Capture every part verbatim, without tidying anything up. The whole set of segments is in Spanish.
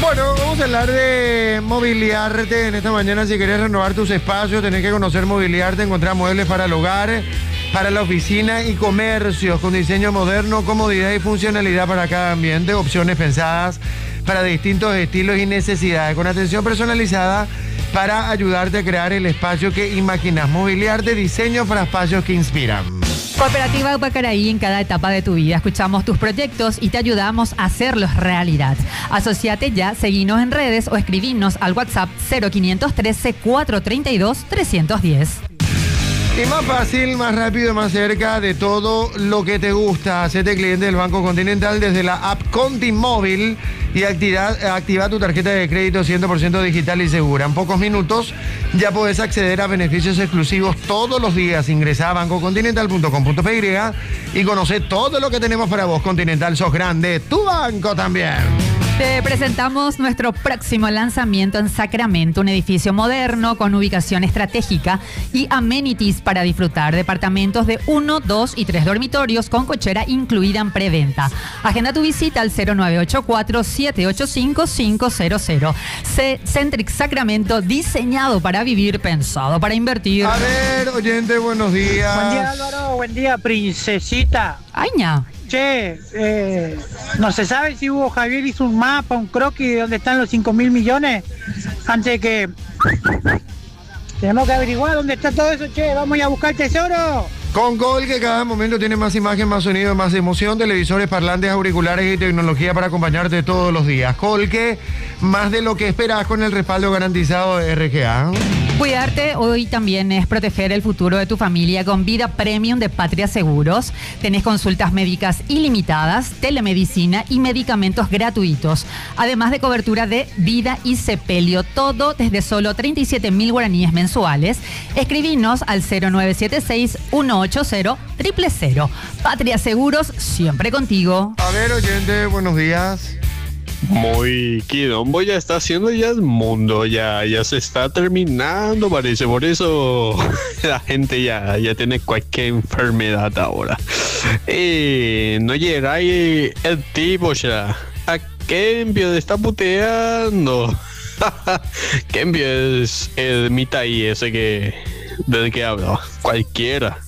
Bueno, vamos a hablar de Mobiliarte en esta mañana. Si querés renovar tus espacios, tenés que conocer Mobiliarte, encontrar muebles para el hogar, para la oficina y comercios, con diseño moderno, comodidad y funcionalidad para cada ambiente, opciones pensadas para distintos estilos y necesidades, con atención personalizada para ayudarte a crear el espacio que imaginas. Mobiliarte, diseño para espacios que inspiran. Cooperativa Pacaraí, en cada etapa de tu vida escuchamos tus proyectos y te ayudamos a hacerlos realidad. Asociate ya, seguinos en redes o escribinos al WhatsApp cero quinientos trece, cuatrocientos treinta y dos, trescientos diez. Y más fácil, más rápido, más cerca de todo lo que te gusta. Hacete cliente del Banco Continental desde la app Conti Móvil y activa, activa tu tarjeta de crédito cien por ciento digital y segura. En pocos minutos ya podés acceder a beneficios exclusivos todos los días. Ingresá a banco continental punto com punto pe y conoce todo lo que tenemos para vos. Continental, sos grande, tu banco también. Te presentamos nuestro próximo lanzamiento en Sacramento, un edificio moderno con ubicación estratégica y amenities para disfrutar. Departamentos de uno, dos y tres dormitorios con cochera incluida en preventa. Agenda tu visita al cero nueve ocho cuatro, siete ocho cinco, cinco cero cero. Centric Sacramento, diseñado para vivir, pensado para invertir. A ver, oyente, buenos días. Buen día, Álvaro. Buen día, princesita. Ay, ña. Che, eh, no se sabe si Hugo Javier hizo un mapa, un croquis de dónde están los cinco mil millones antes de que... Tenemos que averiguar dónde está todo eso, che. Vamos a ir a buscar el tesoro. Con Gol, que cada momento tiene más imagen, más sonido, más emoción, televisores, parlantes, auriculares y tecnología para acompañarte todos los días. Colque, más de lo que esperas con el respaldo garantizado de R G A. Cuidarte hoy también es proteger el futuro de tu familia con Vida Premium de Patria Seguros. Tenés consultas médicas ilimitadas, telemedicina y medicamentos gratuitos. Además de cobertura de vida y sepelio. Todo desde solo treinta y siete mil guaraníes mensuales. Escribinos al cero nueve siete seis, uno ocho cero, cero cero cero. Patria Seguros, siempre contigo. A ver, oyente, buenos días. Muy quilombo ya está haciendo ya el mundo, ya, ya se está terminando, parece, por eso la gente ya, ya tiene cualquier enfermedad ahora. Eh, no llega ahí el tipo ya, ¿a qué envío está puteando? ¿Qué envío es el mitaí ese que, del que habla? Cualquiera.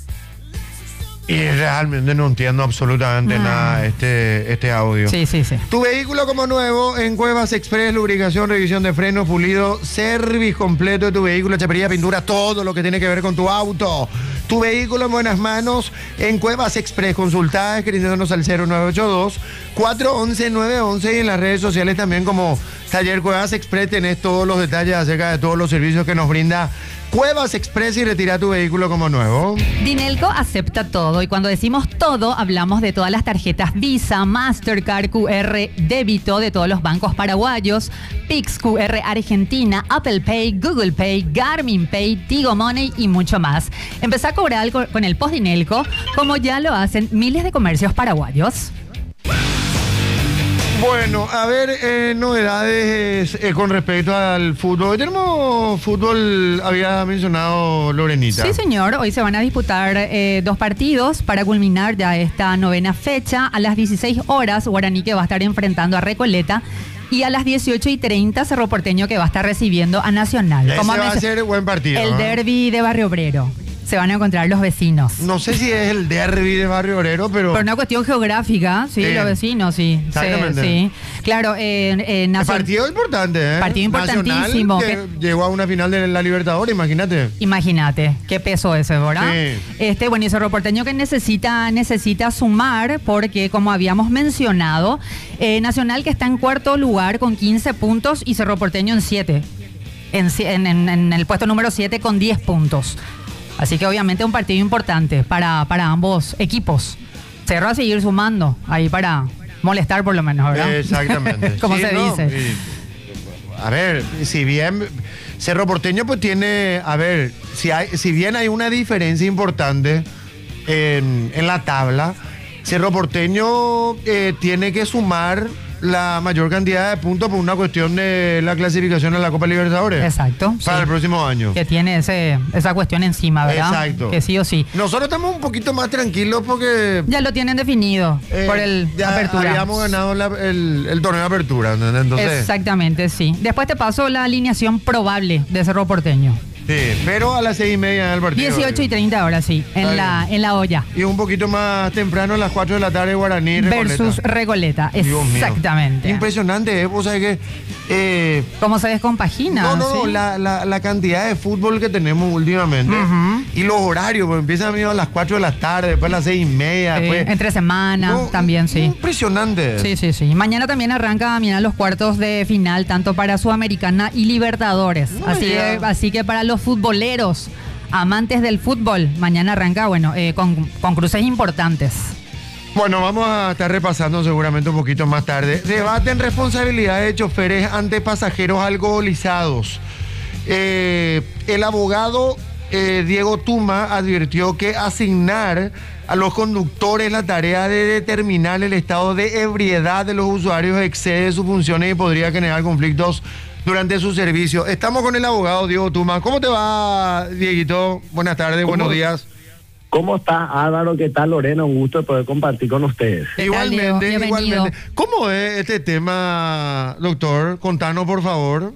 Y realmente no entiendo absolutamente mm. nada este, este audio. Sí, sí, sí. Tu vehículo como nuevo en Cuevas Express, lubricación, revisión de frenos, pulido, service completo de tu vehículo, chapería, pintura, todo lo que tiene que ver con tu auto. Tu vehículo en buenas manos en Cuevas Express. Consultá escribiéndonos al cero nueve ocho dos, cuatro once, nueve once y en las redes sociales también como Taller Cuevas Express tenés todos los detalles acerca de todos los servicios que nos brinda Cuevas Express y retira tu vehículo como nuevo. Dinelco acepta todo y cuando decimos todo hablamos de todas las tarjetas Visa, Mastercard, Q R, débito de todos los bancos paraguayos, Pix, Q R Argentina, Apple Pay, Google Pay, Garmin Pay, Tigo Money y mucho más. Empezá a cobrar con el post Dinelco como ya lo hacen miles de comercios paraguayos. Bueno, a ver, eh, novedades eh, con respecto al fútbol. Tenemos fútbol, había mencionado Lorenita. Sí, señor. Hoy se van a disputar eh, dos partidos para culminar ya esta novena fecha. A las dieciséis horas, Guaraní que va a estar enfrentando a Recoleta. Y a las dieciocho y treinta, Cerro Porteño que va a estar recibiendo a Nacional. Ese va a ser buen partido. El ¿eh? derbi de Barrio Obrero. Se van a encontrar los vecinos. No sé si es el derbi de Barrio Obrero, pero... Por una cuestión geográfica, sí, eh, los vecinos, sí. Exactamente. Sí, sí. Claro, eh, eh, Nacion... partido importante, ¿eh? Partido importantísimo. Nacional, que llegó a una final de la Libertadores, imagínate. Imagínate, qué peso ese, ¿verdad? Sí. Este, bueno, y Cerro Porteño que necesita, necesita sumar, porque como habíamos mencionado, eh, Nacional que está en cuarto lugar con quince puntos y Cerro Porteño en siete. En, en, en el puesto número siete con diez puntos. Así que obviamente un partido importante para, para ambos equipos. Cerro a seguir sumando ahí para molestar por lo menos, ¿verdad? Exactamente. Como sí, se no, dice. Y, a ver, si bien Cerro Porteño pues tiene, a ver, si, hay, si bien hay una diferencia importante en, en la tabla, Cerro Porteño eh, tiene que sumar la mayor cantidad de puntos por una cuestión de la clasificación a la Copa Libertadores. Exacto. Para sí. el próximo año. Que tiene ese, esa cuestión encima, ¿verdad? Exacto. Que sí o sí. Nosotros estamos un poquito más tranquilos porque... Ya lo tienen definido eh, por el ya apertura. habíamos ganado la- el, el torneo de apertura, ¿entendés? Entonces... Exactamente, sí. Después te paso la alineación probable de Cerro Porteño. Sí, pero a las seis y media del partido. dieciocho y treinta ahora sí, en Está la, bien. en la olla. Y un poquito más temprano, a las cuatro de la tarde, Guaraní Recoleta. Versus Recoleta, Dios mío. exactamente. Impresionante, ¿eh? Vos sabés que... eh, ¿Cómo se descompagina? no, no, no, ¿sí? la, la, la cantidad de fútbol que tenemos últimamente. Ujú. Y los horarios, pues empiezan a venir a las cuatro de la tarde, después a las seis y media. Sí, después... entre semana No, también, sí. Impresionante. Sí, sí, sí. Mañana también arranca, mira, los cuartos de final, tanto para Sudamericana y Libertadores. Ah, Así, ya. que, así que para los futboleros, amantes del fútbol, mañana arranca, bueno, eh, con, con cruces importantes. Bueno, vamos a estar repasando seguramente un poquito más tarde. Debaten responsabilidades de choferes ante pasajeros alcoholizados. Eh, el abogado eh, Diego Tuma advirtió que asignar a los conductores la tarea de determinar el estado de ebriedad de los usuarios excede sus funciones y podría generar conflictos durante su servicio. Estamos con el abogado Diego Tuma. ¿Cómo te va, Dieguito? Buenas tardes, ¿Cómo? buenos días. ¿Cómo está Álvaro? ¿Qué tal Lorena? Un gusto poder compartir con ustedes. ¿Qué tal, Diego? Igualmente, Bienvenido. igualmente. ¿Cómo es este tema, doctor? Contanos, por favor.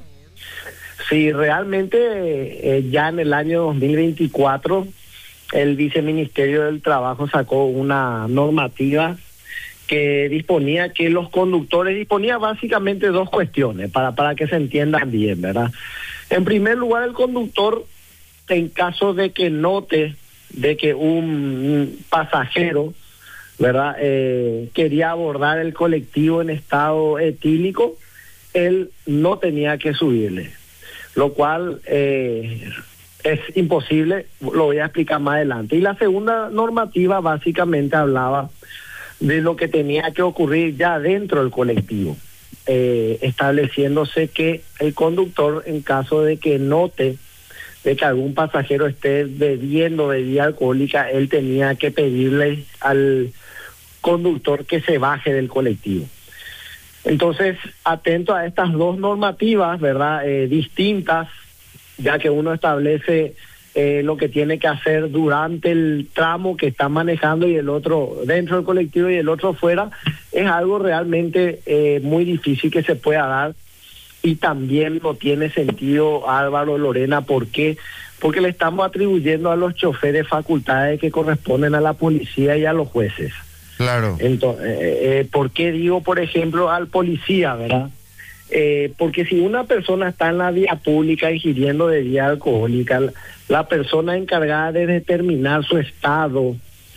Sí, realmente eh, ya en el año dos mil veinticuatro el Viceministerio del Trabajo sacó una normativa que disponía que los conductores, disponía básicamente dos cuestiones para, para que se entiendan bien, ¿verdad? En primer lugar, el conductor, en caso de que note de que un pasajero, ¿verdad?, eh, quería abordar el colectivo en estado etílico, él no tenía que subirle, lo cual eh, es imposible, lo voy a explicar más adelante. Y la segunda normativa básicamente hablaba de lo que tenía que ocurrir ya dentro del colectivo, eh, estableciéndose que el conductor, en caso de que note de que algún pasajero esté bebiendo bebida alcohólica, él tenía que pedirle al conductor que se baje del colectivo. Entonces, atento a estas dos normativas, ¿verdad?, eh, distintas, ya que uno establece eh, lo que tiene que hacer durante el tramo que está manejando y el otro dentro del colectivo y el otro fuera, es algo realmente eh, muy difícil que se pueda dar. Y también no tiene sentido, Álvaro, Lorena, ¿por qué? Porque le estamos atribuyendo a los choferes facultades que corresponden a la policía y a los jueces. Claro. Entonces, eh, eh, ¿por qué digo, por ejemplo, al policía, verdad? Eh, porque si una persona está en la vía pública ingiriendo bebida alcohólica, la, la persona encargada de determinar su estado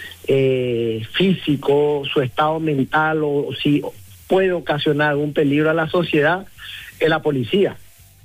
eh, físico, su estado mental, o, o si puede ocasionar algún peligro a la sociedad, es la policía.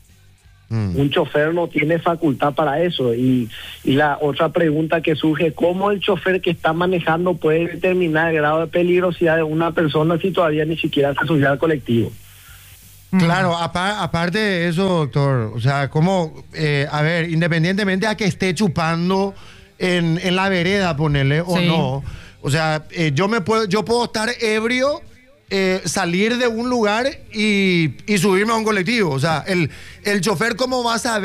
Mm. Un chofer no tiene facultad para eso. Y, y la otra pregunta que surge, ¿cómo el chofer que está manejando puede determinar el grado de peligrosidad de una persona si todavía ni siquiera se subió al colectivo? Claro, apa- aparte de eso, doctor, o sea, como, eh, a ver, independientemente a que esté chupando en, en la vereda, ponerle o Sí. no, o sea, eh, yo me puedo, yo puedo estar ebrio, eh, salir de un lugar y, y subirme a un colectivo, o sea, el, el chofer, ¿cómo va a saber